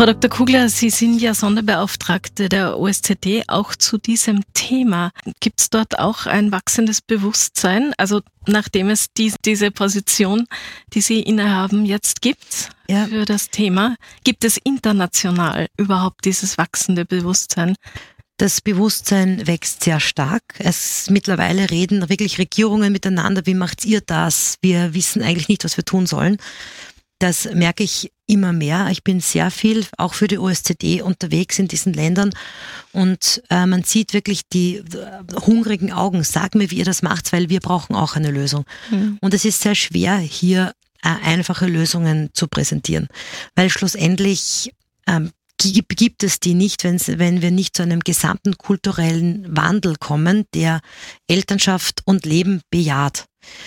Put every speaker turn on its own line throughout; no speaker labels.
Frau Dr. Kugler, Sie sind ja Sonderbeauftragte der OSZE auch zu diesem Thema. Gibt es dort auch ein wachsendes Bewusstsein? Also nachdem es diese Position, die Sie innehaben, jetzt gibt für das Thema, gibt es international überhaupt dieses wachsende Bewusstsein?
Das Bewusstsein wächst sehr stark. Mittlerweile reden wirklich Regierungen miteinander. Wie macht ihr das? Wir wissen eigentlich nicht, was wir tun sollen. Das merke ich immer mehr. Ich bin sehr viel auch für die OSZE unterwegs in diesen Ländern und man sieht wirklich die hungrigen Augen. Sag mir, wie ihr das macht, weil wir brauchen auch eine Lösung. Und es ist sehr schwer, hier einfache Lösungen zu präsentieren, weil schlussendlich gibt es die nicht, wenn wir nicht zu einem gesamten kulturellen Wandel kommen, der Elternschaft und Leben bejaht.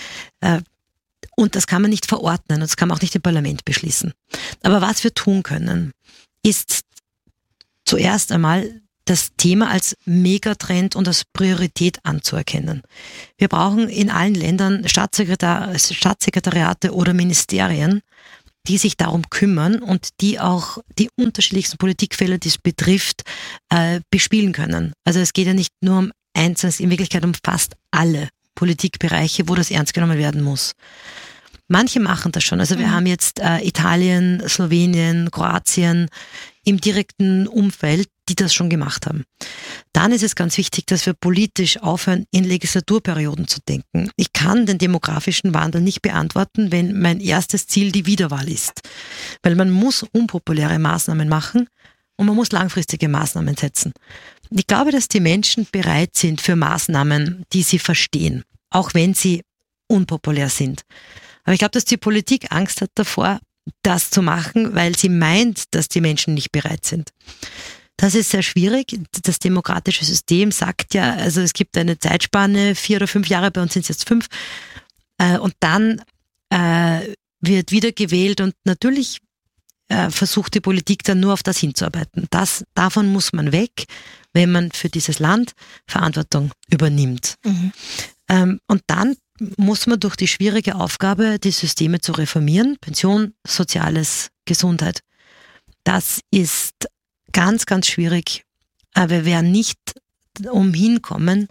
Und das kann man nicht verordnen und das kann man auch nicht im Parlament beschließen. Aber was wir tun können, ist zuerst einmal das Thema als Megatrend und als Priorität anzuerkennen. Wir brauchen in allen Ländern Staatssekretariate oder Ministerien, die sich darum kümmern und die auch die unterschiedlichsten Politikfelder, die es betrifft, bespielen können. Also es geht ja nicht nur um eins, es in Wirklichkeit um fast alle Politikbereiche, wo das ernst genommen werden muss. Manche machen das schon. Also wir haben jetzt Italien, Slowenien, Kroatien im direkten Umfeld, die das schon gemacht haben. Dann ist es ganz wichtig, dass wir politisch aufhören, in Legislaturperioden zu denken. Ich kann den demografischen Wandel nicht beantworten, wenn mein erstes Ziel die Wiederwahl ist. Weil man muss unpopuläre Maßnahmen machen und man muss langfristige Maßnahmen setzen. Ich glaube, dass die Menschen bereit sind für Maßnahmen, die sie verstehen, auch wenn sie unpopulär sind. Aber ich glaube, dass die Politik Angst hat davor, das zu machen, weil sie meint, dass die Menschen nicht bereit sind. Das ist sehr schwierig. Das demokratische System sagt ja, also es gibt eine Zeitspanne, 4 oder 5 Jahre, bei uns sind es jetzt 5. Und dann wird wieder gewählt und natürlich versucht die Politik dann nur auf das hinzuarbeiten. Davon muss man weg, wenn man für dieses Land Verantwortung übernimmt. Und dann muss man durch die schwierige Aufgabe, die Systeme zu reformieren, Pension, Soziales, Gesundheit. Das ist ganz, ganz schwierig. Aber wir werden nicht umhin kommen,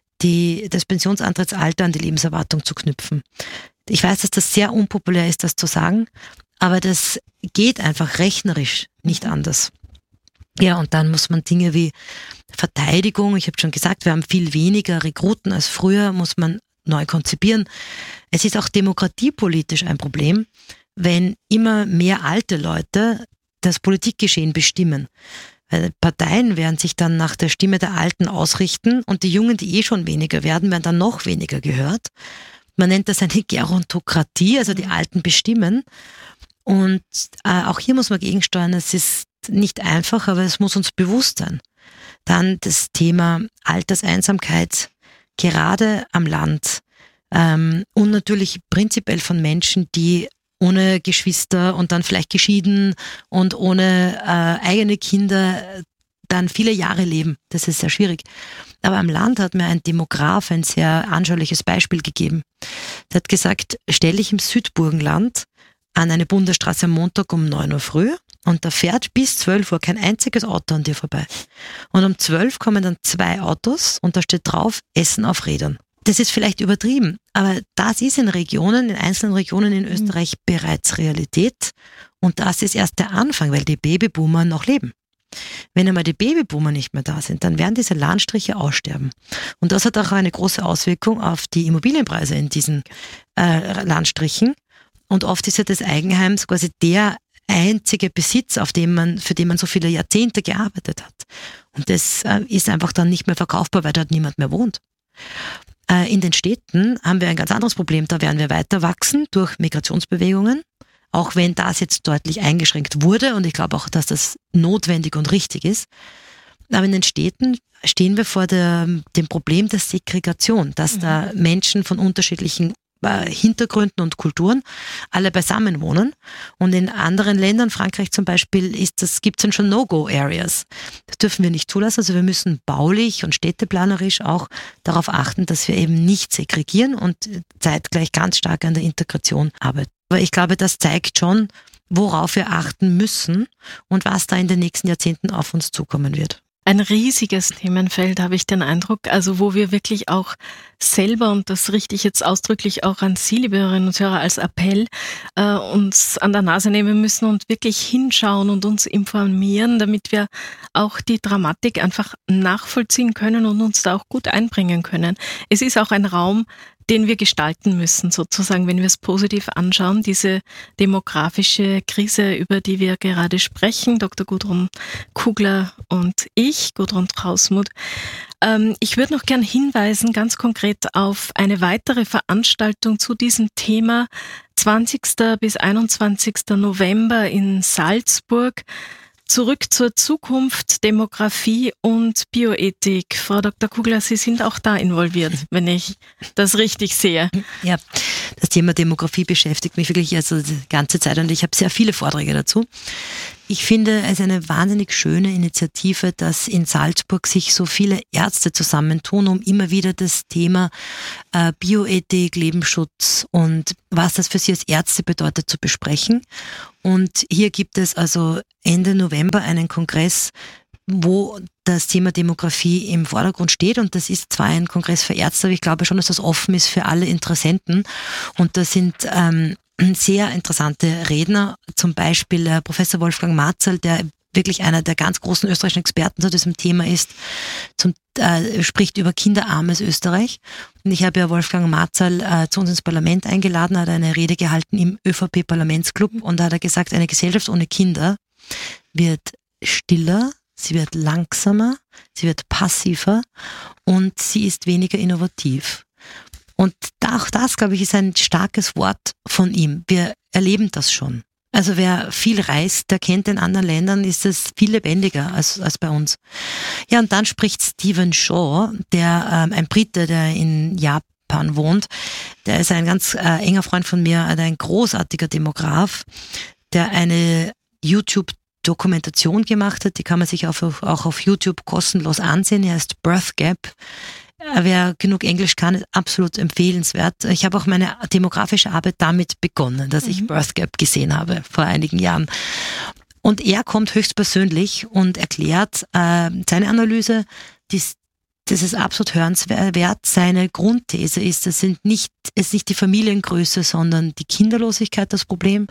das Pensionsantrittsalter an die Lebenserwartung zu knüpfen. Ich weiß, dass das sehr unpopulär ist, das zu sagen, aber das geht einfach rechnerisch nicht anders. Ja, und dann muss man Dinge wie Verteidigung, ich habe schon gesagt, wir haben viel weniger Rekruten als früher, muss man neu konzipieren. Es ist auch demokratiepolitisch ein Problem, wenn immer mehr alte Leute das Politikgeschehen bestimmen. Weil Parteien werden sich dann nach der Stimme der Alten ausrichten und die Jungen, die eh schon weniger werden dann noch weniger gehört. Man nennt das eine Gerontokratie, also die Alten bestimmen. Und auch hier muss man gegensteuern. Es ist nicht einfach, aber es muss uns bewusst sein. Dann das Thema Alterseinsamkeit, gerade am Land, und natürlich prinzipiell von Menschen, die ohne Geschwister und dann vielleicht geschieden und ohne eigene Kinder dann viele Jahre leben. Das ist sehr schwierig. Aber am Land hat mir ein Demograf ein sehr anschauliches Beispiel gegeben. Er hat gesagt, stell dich im Südburgenland an eine Bundesstraße am Montag um 9 Uhr früh und da fährt bis 12 Uhr kein einziges Auto an dir vorbei. Und um 12 kommen dann 2 Autos und da steht drauf, Essen auf Rädern. Das ist vielleicht übertrieben, aber das ist in einzelnen Regionen in Österreich bereits Realität und das ist erst der Anfang, weil die Babyboomer noch leben. Wenn einmal die Babyboomer nicht mehr da sind, dann werden diese Landstriche aussterben. Und das hat auch eine große Auswirkung auf die Immobilienpreise in diesen Landstrichen. Und oft ist ja das Eigenheim quasi der einzige Besitz, für den man so viele Jahrzehnte gearbeitet hat. Und das ist einfach dann nicht mehr verkaufbar, weil dort niemand mehr wohnt. In den Städten haben wir ein ganz anderes Problem. Da werden wir weiter wachsen durch Migrationsbewegungen, auch wenn das jetzt deutlich eingeschränkt wurde. Und ich glaube auch, dass das notwendig und richtig ist. Aber in den Städten stehen wir vor dem Problem der Segregation, dass da Menschen von unterschiedlichen Hintergründen und Kulturen alle beisammen wohnen. Und in anderen Ländern, Frankreich zum Beispiel, gibt es dann schon No-Go-Areas. Das dürfen wir nicht zulassen. Also wir müssen baulich und städteplanerisch auch darauf achten, dass wir eben nicht segregieren und zeitgleich ganz stark an der Integration arbeiten. Aber ich glaube, das zeigt schon, worauf wir achten müssen und was da in den nächsten Jahrzehnten auf uns zukommen wird.
Ein riesiges Themenfeld, habe ich den Eindruck, also wo wir wirklich auch selber, und das richte ich jetzt ausdrücklich auch an Sie, liebe Hörerinnen und Hörer, als Appell, uns an der Nase nehmen müssen und wirklich hinschauen und uns informieren, damit wir auch die Dramatik einfach nachvollziehen können und uns da auch gut einbringen können. Es ist auch ein Raum, den wir gestalten müssen, sozusagen, wenn wir es positiv anschauen, diese demografische Krise, über die wir gerade sprechen, Dr. Gudrun Kugler und ich, Gudrun Trausmuth. Ich würde noch gern hinweisen, ganz konkret auf eine weitere Veranstaltung zu diesem Thema, 20. bis 21. November in Salzburg. Zurück zur Zukunft, Demografie und Bioethik. Frau Dr. Kugler, Sie sind auch da involviert, wenn ich das richtig sehe.
Ja, das Thema Demografie beschäftigt mich wirklich also die ganze Zeit und ich habe sehr viele Vorträge dazu. Ich finde es eine wahnsinnig schöne Initiative, dass in Salzburg sich so viele Ärzte zusammentun, um immer wieder das Thema Bioethik, Lebensschutz und was das für sie als Ärzte bedeutet zu besprechen. Und hier gibt es also Ende November einen Kongress, wo das Thema Demografie im Vordergrund steht. Und das ist zwar ein Kongress für Ärzte, aber ich glaube schon, dass das offen ist für alle Interessenten. Und da sind sehr interessante Redner, zum Beispiel Professor Wolfgang Matzerl, der wirklich einer der ganz großen österreichischen Experten zu diesem Thema ist, spricht über kinderarmes Österreich. Und ich habe ja Wolfgang Matzerl zu uns ins Parlament eingeladen, hat eine Rede gehalten im ÖVP-Parlamentsclub und da hat er gesagt, eine Gesellschaft ohne Kinder wird stiller, sie wird langsamer, sie wird passiver und sie ist weniger innovativ. Und auch das, glaube ich, ist ein starkes Wort von ihm. Wir erleben das schon. Also wer viel reist, der kennt in anderen Ländern, ist es viel lebendiger als bei uns. Ja, und dann spricht Stephen Shaw, ein Brite, der in Japan wohnt. Der ist ein ganz enger Freund von mir, ein großartiger Demograf, der eine YouTube-Dokumentation gemacht hat. Die kann man sich auch auf YouTube kostenlos ansehen. Die heißt Birth Gap. Wer genug Englisch kann, ist absolut empfehlenswert. Ich habe auch meine demografische Arbeit damit begonnen, dass ich Birth Gap gesehen habe vor einigen Jahren. Und er kommt höchstpersönlich und erklärt seine Analyse, das ist absolut hörenswert. Seine Grundthese ist, es ist nicht die Familiengröße, sondern die Kinderlosigkeit das Problem.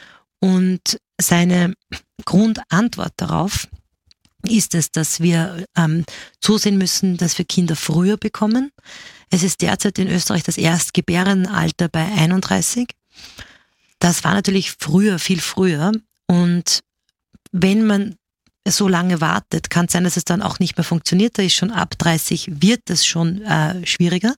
Und seine Grundantwort darauf ist es, dass wir zusehen müssen, dass wir Kinder früher bekommen. Es ist derzeit in Österreich das Erstgebärendenalter bei 31. Das war natürlich früher, viel früher. Und wenn man so lange wartet, kann es sein, dass es dann auch nicht mehr funktioniert. Da ist schon ab 30 wird es schon schwieriger.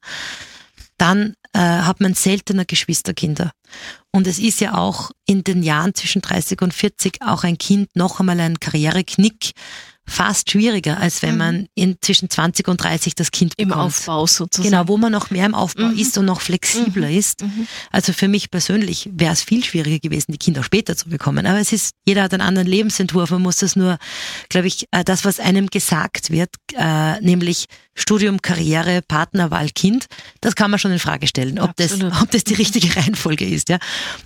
Dann hat man seltener Geschwisterkinder. Und es ist ja auch in den Jahren zwischen 30 und 40 auch ein Kind noch einmal ein Karriereknick fast schwieriger, als wenn man zwischen 20 und 30 das Kind bekommt.
Im Aufbau sozusagen.
Genau, wo man noch mehr im Aufbau ist und noch flexibler ist. Also für mich persönlich wäre es viel schwieriger gewesen, die Kinder später zu bekommen. Aber jeder hat einen anderen Lebensentwurf. Man muss das nur, glaube ich, das, was einem gesagt wird, nämlich Studium, Karriere, Partnerwahl, Kind, das kann man schon in Frage stellen, ob das die richtige Reihenfolge ist. Ja.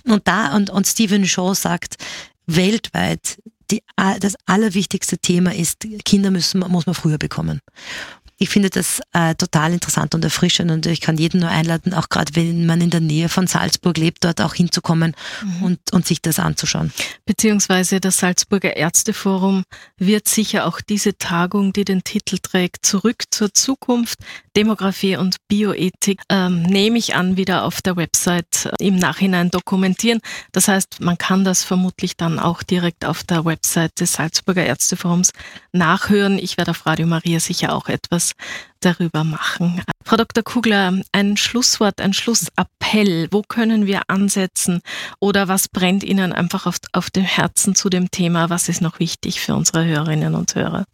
Und Stephen Shaw sagt, weltweit das allerwichtigste Thema ist, Kinder muss man früher bekommen. Ich finde das total interessant und erfrischend und ich kann jeden nur einladen, auch gerade wenn man in der Nähe von Salzburg lebt, dort auch hinzukommen und sich das anzuschauen.
Beziehungsweise das Salzburger Ärzteforum wird sicher auch diese Tagung, die den Titel trägt, Zurück zur Zukunft, Demografie und Bioethik, nehme ich an, wieder auf der Website im Nachhinein dokumentieren. Das heißt, man kann das vermutlich dann auch direkt auf der Website des Salzburger Ärzteforums nachhören. Ich werde auf Radio Maria sicher auch etwas darüber machen. Frau Dr. Kugler, ein Schlusswort, ein Schlussappell. Wo können wir ansetzen? Oder was brennt Ihnen einfach auf dem Herzen zu dem Thema? Was ist noch wichtig für unsere Hörerinnen und Hörer?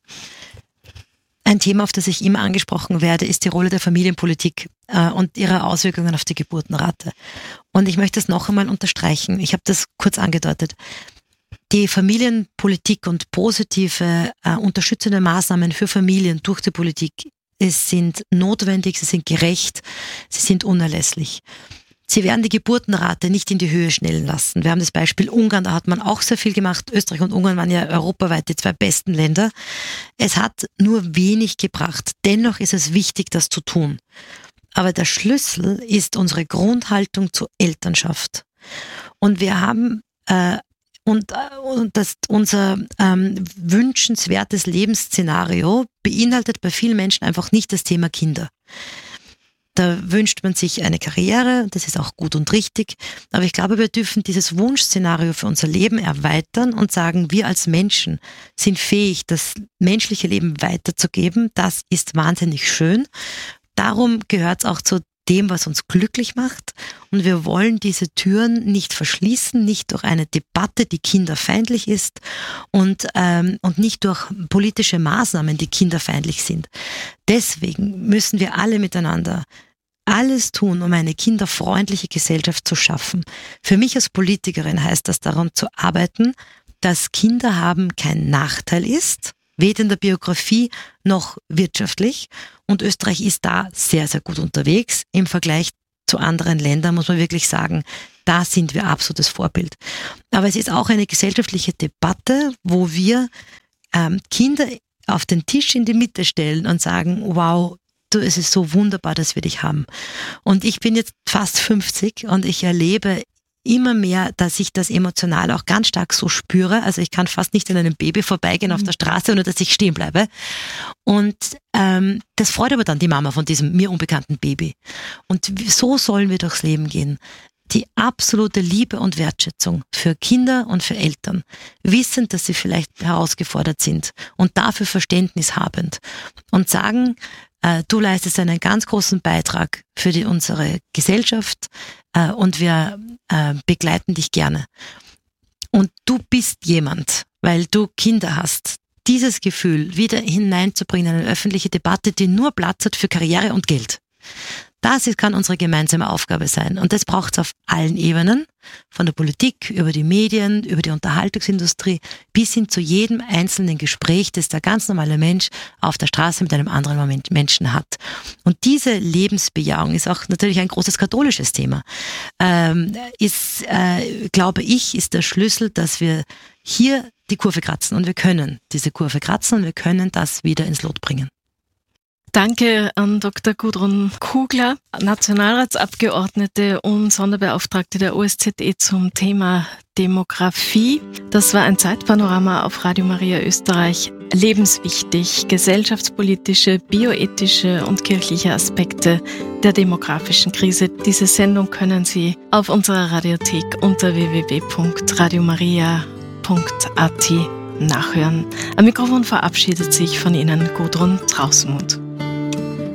Ein Thema, auf das ich immer angesprochen werde, ist die Rolle der Familienpolitik und ihre Auswirkungen auf die Geburtenrate. Und ich möchte es noch einmal unterstreichen. Ich habe das kurz angedeutet. Die Familienpolitik und positive unterstützende Maßnahmen für Familien durch die Politik, es sind notwendig, sie sind gerecht, sie sind unerlässlich. Sie werden die Geburtenrate nicht in die Höhe schnellen lassen. Wir haben das Beispiel Ungarn, da hat man auch sehr viel gemacht. Österreich und Ungarn waren ja europaweit die 2 besten Länder. Es hat nur wenig gebracht. Dennoch ist es wichtig, das zu tun. Aber der Schlüssel ist unsere Grundhaltung zur Elternschaft. Und wir haben unser wünschenswertes Lebensszenario beinhaltet bei vielen Menschen einfach nicht das Thema Kinder. Da wünscht man sich eine Karriere, das ist auch gut und richtig. Aber ich glaube, wir dürfen dieses Wunschszenario für unser Leben erweitern und sagen, wir als Menschen sind fähig, das menschliche Leben weiterzugeben. Das ist wahnsinnig schön. Darum gehört es auch zu dem, was uns glücklich macht. Und wir wollen diese Türen nicht verschließen, nicht durch eine Debatte, die kinderfeindlich ist und nicht durch politische Maßnahmen, die kinderfeindlich sind. Deswegen müssen wir alle miteinander alles tun, um eine kinderfreundliche Gesellschaft zu schaffen. Für mich als Politikerin heißt das, daran zu arbeiten, dass Kinder haben kein Nachteil ist, weder in der Biografie noch wirtschaftlich. Und Österreich ist da sehr, sehr gut unterwegs. Im Vergleich zu anderen Ländern muss man wirklich sagen, da sind wir absolutes Vorbild. Aber es ist auch eine gesellschaftliche Debatte, wo wir Kinder auf den Tisch in die Mitte stellen und sagen, wow, es ist so wunderbar, dass wir dich haben. Und ich bin jetzt fast 50 und ich erlebe immer mehr, dass ich das emotional auch ganz stark so spüre. Also ich kann fast nicht an einem Baby vorbeigehen auf der Straße, ohne dass ich stehen bleibe. Und das freut aber dann die Mama von diesem mir unbekannten Baby. Und so sollen wir durchs Leben gehen. Die absolute Liebe und Wertschätzung für Kinder und für Eltern, wissend, dass sie vielleicht herausgefordert sind und dafür Verständnis habend und sagen, du leistest einen ganz großen Beitrag für unsere Gesellschaft und wir begleiten dich gerne. Und du bist jemand, weil du Kinder hast. Dieses Gefühl wieder hineinzubringen in eine öffentliche Debatte, die nur Platz hat für Karriere und Geld. Das kann unsere gemeinsame Aufgabe sein. Und das braucht es auf allen Ebenen, von der Politik, über die Medien, über die Unterhaltungsindustrie, bis hin zu jedem einzelnen Gespräch, das der ganz normale Mensch auf der Straße mit einem anderen Menschen hat. Und diese Lebensbejahung ist auch natürlich ein großes katholisches Thema. Glaube ich, ist der Schlüssel, dass wir hier die Kurve kratzen. Und wir können diese Kurve kratzen und wir können das wieder ins Lot bringen.
Danke an Dr. Gudrun Kugler, Nationalratsabgeordnete und Sonderbeauftragte der OSZE zum Thema Demografie. Das war ein Zeitpanorama auf Radio Maria Österreich. Lebenswichtig, gesellschaftspolitische, bioethische und kirchliche Aspekte der demografischen Krise. Diese Sendung können Sie auf unserer Radiothek unter www.radiomaria.at nachhören. Am Mikrofon verabschiedet sich von Ihnen Gudrun Trausmuth.